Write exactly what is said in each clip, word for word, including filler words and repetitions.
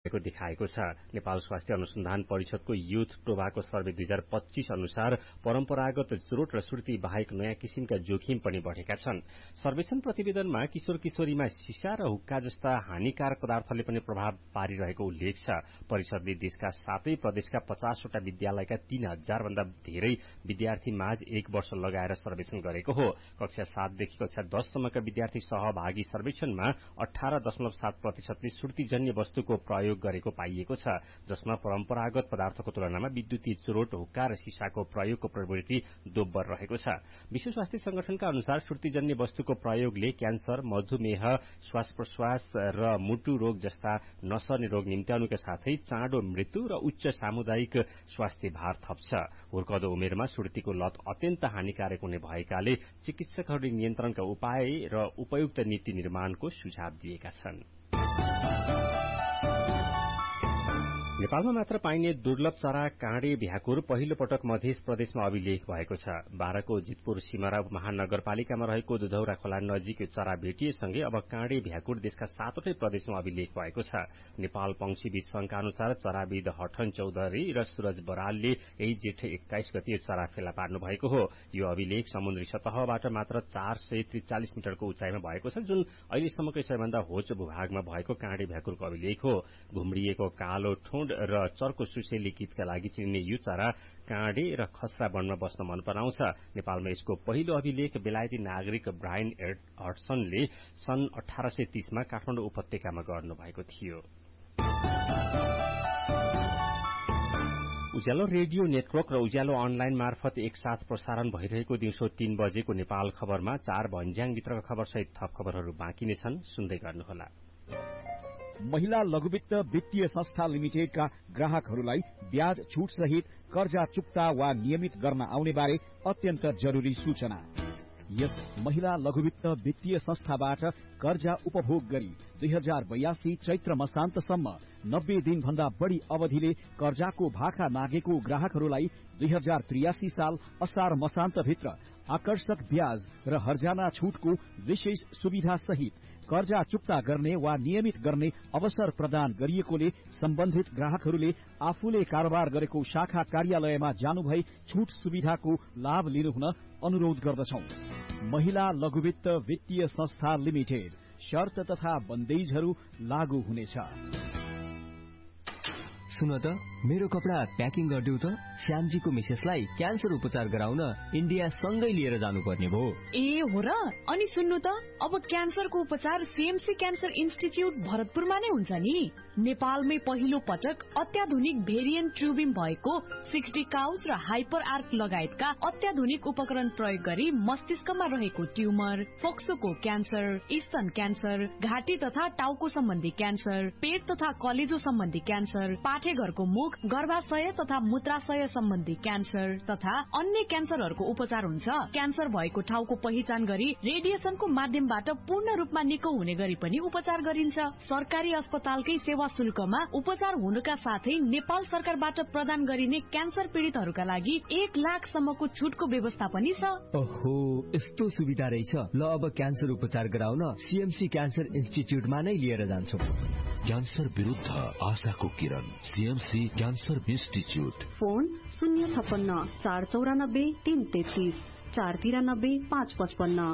देखाएको छ। नेपाल स्वास्थ्य अनुसन्धान परिषदको युथ टोबाको सर्वे दुई हजार पच्चीस अनुसार परम्परागत चुरोट र सुर्ती बाहेक नयाँ किसिमका जोखिम पनि बढ़ेका छन्। सर्वेक्षण प्रतिवेदनमा किशोर किशोरीमा सिसा र हुक्का जस्ता हानिकारक पदार्थले पनि प्रभाव पारिरहेको उल्लेख छ। परिषदले देशका सातै प्रदेशका पचासवटा विद्यालयका तीन हजार भन्दा धेरै विद्यार्थी माझ एक वर्ष लगाएर सर्वेक्षण गरेको हो। कक्षा सातदेखि कक्षा दससम्मका विद्यार्थी सहभागी सर्वेक्षणमा अठार दशमलव सात प्रतिशतले सुर्तीजन्य वस्तुको प्रयोग गरेको पाइएको छ, जसमा परम्परागत पदार्थको तुलनामा विद्युतीय चुरोट, हुक्का र सिसाको प्रयोगको प्रवृत्ति दोब्बर रहेको छ। विश्व स्वास्थ्य संगठनका अनुसार सुर्तीजन्य वस्तुको प्रयोगले क्यान्सर, मधुमेह, श्वास प्रश्वास र मुटु रोग जस्ता नसर्ने रोग निम्त्याउनुका साथै चाँडो मृत्यु र उच्च सामुदायिक स्वास्थ्य भार थप्छ। हुर्कदो उमेरमा सुर्तीको लत अत्यन्त हानिकारक हुने भएकाले चिकित्सकहरूले नियन्त्रणका उपाय र उपयुक्त नीति निर्माणको सुझाव दिएका छन्। नेपालमा मात्र पाइने दुर्लभ चरा काँडे भ्याकुर पहिलो पटक मध्य प्रदेशमा अभिलेख भएको छ। बाह्रको जितपुर सिमरा महानगरपालिकामा रहेको दुधौरा खोला नजिक यो चरा भेटिएसँगै अब काँडे भ्याकुर देशका सातवटै प्रदेशमा अभिलेख भएको छ। नेपाल पंक्षीविद संघका अनुसार चराविद हठन चौधरी र सूरज बरालले यही जेठ एक्काइस गते यो चरा फेला पार्नु भएको हो। यो अभिलेख समुद्री सतहबाट मात्र चार सय त्रिचालिस मिटरको उचाइमा भएको छ, जुन अहिलेसम्मकै सबैभन्दा होच भूभागमा भएको काँडे भ्याकुरको अभिलेख हो। घुम्रिएको कालो ठोड र चर्को सुसेली गीतका लागि चिनिने यो चरा काँडे र खसरा वनमा बस्न मन पराउँछ। नेपालमा यसको पहिलो अभिलेख बेलायती नागरिक ब्रायन हडसनले सन् अठार सय तीसमा काठमाडौँ उपत्यकामा गर्नुभएको थियो। उज्यालो रेडियो नेटवर्क र उज्यालो अनलाइन मार्फत एकसाथ प्रसारण भइरहेको दिउँसो तीन बजेको नेपाल खबरमा चार भन्ज्याङभित्रका खबरसहित थप खबरहरू बाँकी नै छन्, सुन्दै गर्नुहोला। महिला लघुवित्त वित्तीय संस्था लिमिटेडका ग्राहकहरूलाई ब्याज छूट सहित कर्जा चुक्ता वा नियमित गर्न आउने बारे अत्यन्त जरुरी सूचना। यस महिला लघुवित्त वित्तीय संस्थाबाट कर्जा उपभोग गरी दुई हजार बयासी चैत्र मसान्तसम्म नब्बे दिन भन्दा बढ़ी अवधिले कर्जाको भाका मागेको ग्राहकहरूलाई दुई हजार त्रियासी साल असार मसान्तभित्र आकर्षक ब्याज र हर्जाना छूटको विशेष सुविधा सहित कर्जा चुक्ता गर्ने वा नियमित गर्ने अवसर प्रदान गरिएकोले सम्बन्धित ग्राहकहरूले आफूले कारोबार गरेको शाखा कार्यालयमा जानुभई छूट सुविधाको लाभ लिनुहुन अनुरोध गर्दछौं। महिला लघुवित्त वित्तीय संस्था लिमिटेड, शर्त तथा बन्देजहरू लागू हुनेछ। सुन त, मेरो कपडा प्याकिङ गरिदेऊ त। श्यामजीको मिसेसलाई क्यान्सर उपचार गराउन इन्डिया सँगै लिएर जानुपर्ने भयो। ए हो र? अनि सुन्नु त, अब क्यान्सरको उपचार सीएमसी क्यान्सर इन्स्टिच्युट भरतपुरमा नै हुन्छ नि। नेपालमै पहिलो पटक अत्याधुनिक भेरिएन्ट ट्युबिङ भएको सिक्सटी काउस र हाइपर आर्क लगायतका अत्याधुनिक उपकरण प्रयोग गरी मस्तिष्कमा रहेको ट्युमर, फोक्सोको क्यान्सर, स्तन क्यान्सर, घाँटी तथा टाउको सम्बन्धी क्यान्सर, पेट तथा कलेजो सम्बन्धी क्यान्सर, पाठेघरको मुख, गर्भाशय तथा मूत्राशय सम्बन्धी क्यान्सर तथा अन्य क्यान्सरहरूको उपचार हुन्छ। क्यान्सर भएको ठाउँको पहिचान गरी रेडिएसनको माध्यमबाट पूर्ण रूपमा निको हुने गरी पनि उपचार गरिन्छ। सरकारी अस्पतालकै सेवा शुल्कमा उपचार हुनुका साथै नेपाल सरकारबाट प्रदान गरिने क्यान्सर पीड़ितहरूका लागि एक लाख सम्मको छुटको व्यवस्था पनि छ। ओहो, यस्तो सुविधा रहेछ। ल, अब क्यान्सर उपचार गराउन सीएमसी क्यान्सर इन्स्टिच्युटमा नै लिएर जान्छौं। क्यान्सर विरुद्ध आशाको किरण, सीएमसी क्यान्सर इन्स्टिच्युट। फोन शून्य छप्पन्न चार चौरानब्बे तीन तेत्तीस चार तिरानब्बे पाँच पचपन्न।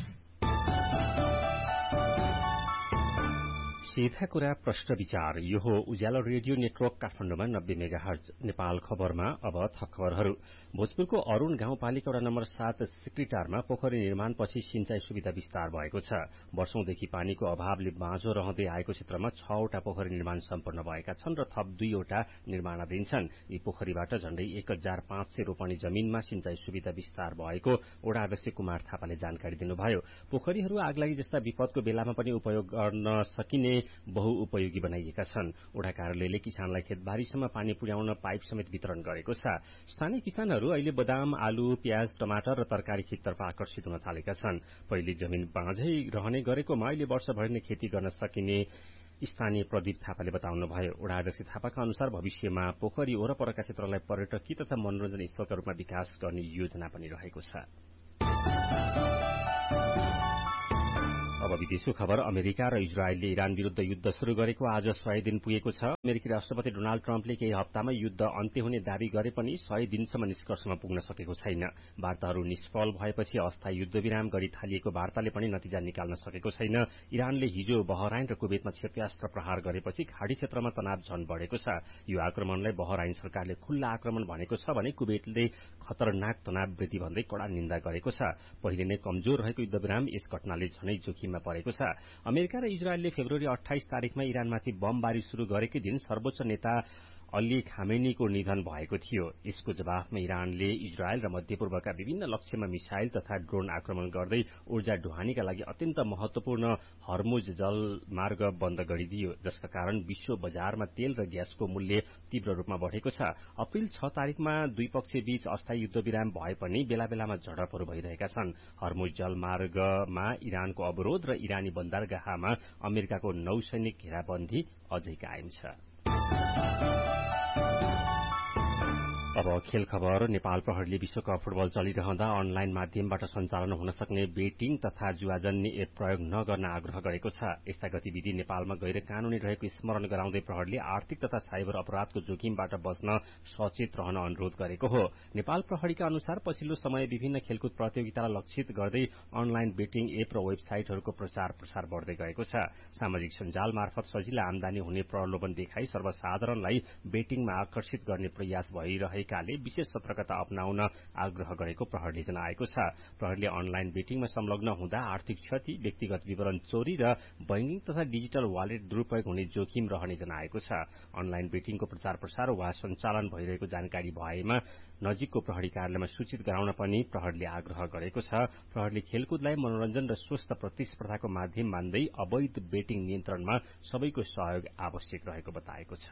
सीधा कुरा प्रश्न विचार। यो हो उज्यालो रेडियो नेटवर्क काठमाडौँमा नब्बे मेगा हर्ज। नेपाल खबरमा अब थप खबरहरू। भोजपुरको अरूण गाउँपालिका वडा नम्बर सात सिक्रिटारमा पोखरी निर्माणपछि सिंचाई सुविधा विस्तार भएको छ। वर्षौंदेखि पानीको अभावले बाँझो रहँदै आएको क्षेत्रमा छवटा पोखरी निर्माण सम्पन्न भएका छन् र थप दुईवटा निर्माणाधीन छन्। यी पोखरीबाट झण्डै एक हजार पाँच सय रोपनी जमीनमा सिंचाई सुविधा विस्तार भएको वडा अध्यक्ष कुमार थापाले जानकारी दिनुभयो। पोखरीहरू आगलागी जस्ता विपदको बेलामा पनि उपयोग गर्न सकिने बहुउपयोगी बनाइएका छन्। वडा कार्यालयले किसानलाई खेतबारीसम्म पानी पुर्याउन पाइप समेत वितरण गरेको छ। स्थानीय किसानहरू अहिले बदाम, आलु, प्याज, टमाटर र तरकारी खेततर्फ आकर्षित हुन थालेका छन्। पहिले जमिन बाँझै रहने गरेकोमा अहिले वर्षभरि नै खेती गर्न सकिने स्थानीय प्रदीप थापाले बताउनुभयो। वडा अध्यक्ष थापाका अनुसार भविष्यमा पोखरी वरपरका क्षेत्रलाई पर्यटकीय तथा मनोरञ्जन स्थलका रूपमा विकास गर्ने योजना पनि रहेको छ। अब विदेशको खबर। अमेरिका र इजरायलले इरान विरूद्ध युद्ध शुरू गरेको आज सय दिन पुगेको छ। अमेरिकी राष्ट्रपति डोनाल्ड ट्रम्पले केही हप्तामा युद्ध अन्त्य हुने दावी गरे पनि सय दिनसम्म निष्कर्षमा पुग्न सकेको छैन। वार्ताहरू निष्फल भएपछि अस्थायी युद्धविराम गरी थालिएको वार्ताले पनि नतिजा निकाल्न सकेको छैन। इरानले हिजो बहराइन र कुवेतमा क्षेप्यास्त्र प्रहार गरेपछि खाडी क्षेत्रमा तनाव झन बढेको छ। यो आक्रमणलाई बहराइन सरकारले खुल्ला आक्रमण भनेको छ भने कुवेतले खतरनाक तनाव वृद्धि भन्दै कड़ा निन्दा गरेको छ। पहिले नै कमजोर रहेको युद्धविराम यस घटनाले झनै जोखिममा परेको छ। अमेरिका र इजरायलले फेब्रुअरी अठाइस तारिकमा इरानमाथि बमबारी शुरू गरेकै दिन सर्वोच्च नेता अली खामेनीको निधन भएको थियो। यसको जवाफमा इरानले इजरायल र मध्यपूर्वका विभिन्न लक्ष्यमा मिसाइल तथा ड्रोन आक्रमण गर्दै ऊर्जा ढुवानीका लागि अत्यन्त महत्वपूर्ण हर्मुज जलमार्ग बन्द गरिदियो, जसका कारण विश्व बजारमा तेल र ग्यासको मूल्य तीव्र रूपमा बढेको छ। अप्रिल छ तारिकमा दुई पक्ष बीच अस्थायी युद्धविराम भए पनि बेला बेलामा झडपहरू भइरहेका छन्। हर्मुज जलमार्गमा इरानको अवरोध र इरानी बन्दरगाहमा अमेरिकाको नौसैनिक घेराबन्दी अझै कायम छ। अब खेल खबर। नेपाल प्रहरीले विश्वकप फुटबल चलिरहँदा अनलाइन माध्यमबाट सञ्चालन हुन सक्ने बेटिङ तथा जुवाजन्य एप प्रयोग नगर्न आग्रह गरेको छ। यस्ता गतिविधि नेपालमा गैर कानूनी रहेको स्मरण गराउँदै प्रहरीले आर्थिक तथा साइबर अपराधको जोखिमबाट बच्न सचेत रहन अनुरोध गरेको हो। नेपाल प्रहरीका अनुसार पछिल्लो समय विभिन्न खेलकुद प्रतियोगितालाई लक्षित गर्दै अनलाइन बेटिङ एप र वेबसाइटहरूको प्रचार प्रसार बढ्दै गएको छ। सामाजिक सञ्जाल मार्फत सजिला आमदानी हुने प्रलोभन देखाई सर्वसाधारणलाई बेटिङमा आकर्षित गर्ने प्रयास भइरहेको काले विशेष सतर्कता अपनाउन आग्रह गरेको प्रहरीले जनाएको छ। प्रहरीले अनलाइन बेटिङमा संलग्न हुँदा आर्थिक क्षति, व्यक्तिगत विवरण चोरी र बैंकिङ तथा डिजिटल वालेट दुरूपयोग हुने जोखिम रहने जनाएको छ। अनलाइन बेटिङको प्रचार प्रसार वा सञ्चालन भइरहेको जानकारी भएमा नजिकको प्रहरी कार्यालयमा सूचित गराउन पनि प्रहरीले आग्रह गरेको छ। प्रहरीले खेलकुदलाई मनोरञ्जन र स्वस्थ प्रतिस्पर्धाको माध्यम मान्दै अवैध बेटिङ नियन्त्रणमा सबैको सहयोग आवश्यक रहेको बताएको छ।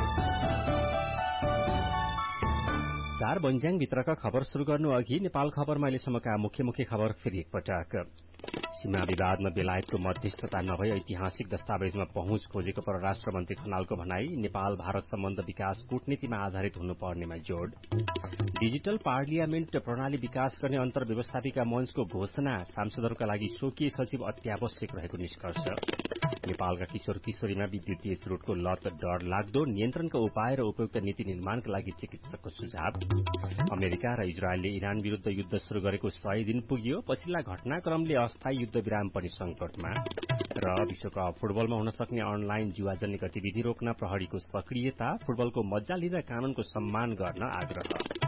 चार बन्ज्याङ भित्रका खबर शुरू गर्नु अघि नेपाल खबरमा अहिलेसम्मका मुख्य मुख्य खबर फेरि एकपटक। सीमा विवादमा बेलायतको मध्यस्थता नभई ऐतिहासिक दस्तावेजमा पहुँच खोजेको परराष्ट्र मन्त्री खनालको भनाई। नेपाल भारत सम्बन्ध विकास कूटनीतिमा आधारित हुनुपर्नेमा जोड। डिजिटल पार्लियामेन्ट प्रणाली विकास गर्ने अन्तर व्यवस्थापिका मञ्चको घोषणा। सांसदहरूका लागि स्वकीय सचिव अत्यावश्यक रहेको निष्कर्ष। नेपालका किशोर किशोरीमा विद्युतीय चुरोटको लत डर लाग्दो, नियन्त्रणका उपाय र उपयुक्त नीति निर्माणका लागि चिकित्सकको सुझाव। अमेरिका र इजरायलले इरान विरूद्ध युद्ध शुरू गरेको सय दिन पुगियो। पछिल्ला घटनाक्रमले अस्थायी युद्धविराम पनि संकटमा। र विश्वकप फुटबलमा हुन सक्ने अनलाइन जुवाजन्य गतिविधि रोक्न प्रहरीको सक्रियता। फुटबलको मज्जा लिँदा कानूनको सम्मान गर्न आग्रह।